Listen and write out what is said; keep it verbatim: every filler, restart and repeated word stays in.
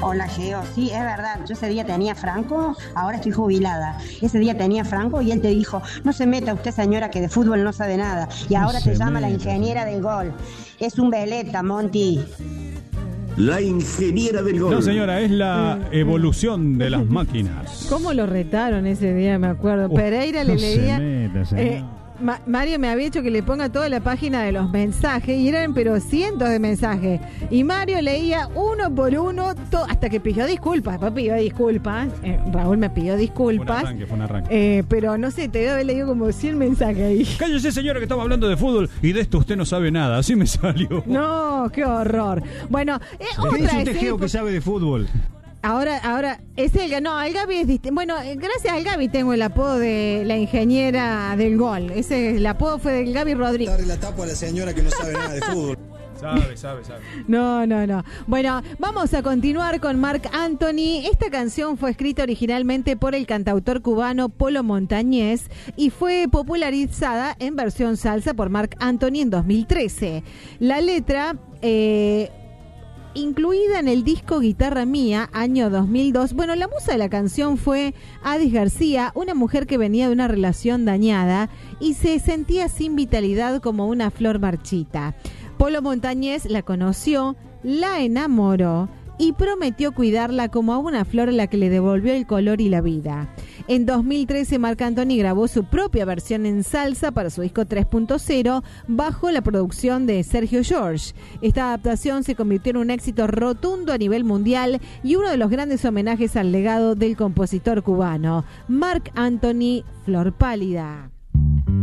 Hola, Geo. Sí, es verdad. Yo ese día tenía Franco, ahora estoy jubilada. Ese día tenía Franco y él te dijo, no se meta usted, señora, que de fútbol no sabe nada. Y ahora No te se llama la meta, ingeniera del gol. Es un veleta, Monty. La ingeniera del gol. No, señora, es la evolución de las máquinas. ¿Cómo lo retaron ese día? Me acuerdo. Uh, Pereira le no se leía. meta, señor. eh, Ma- Mario me había hecho que le ponga toda la página de los mensajes y eran pero cientos de mensajes. Y Mario leía uno por uno to- hasta que pidió disculpas. Después pidió disculpas. Eh, Raúl me pidió disculpas. Fue un arranque, fue un arranque. Eh, pero no sé, te debe haber leído como cien mensajes ahí. Cállese, señora, que estamos hablando de fútbol y de esto usted no sabe nada. Así me salió. No, qué horror. Bueno, eh, ¿Qué otra dice es usted, Geo, el- que sabe de fútbol? Ahora, ahora, es el no, el Gaby es distinto. Bueno, eh, gracias al Gaby tengo el apodo de la ingeniera del gol. Ese, el apodo fue del Gaby Rodríguez. Darle la tapa a la señora que no sabe nada de fútbol. Sabe, sabe, sabe. No, no, no. Bueno, vamos a continuar con Marc Anthony. Esta canción fue escrita originalmente por el cantautor cubano Polo Montañés y fue popularizada en versión salsa por Marc Anthony en dos mil trece. La letra... Eh, incluida en el disco Guitarra Mía, año dos mil dos. Bueno, la musa de la canción fue Adis García, una mujer que venía de una relación dañada y se sentía sin vitalidad como una flor marchita. Polo Montañés la conoció, la enamoró y prometió cuidarla como a una flor a la que le devolvió el color y la vida. En dos mil trece, Marc Anthony grabó su propia versión en salsa para su disco tres punto cero bajo la producción de Sergio George. Esta adaptación se convirtió en un éxito rotundo a nivel mundial y uno de los grandes homenajes al legado del compositor cubano. Marc Anthony, Flor Pálida.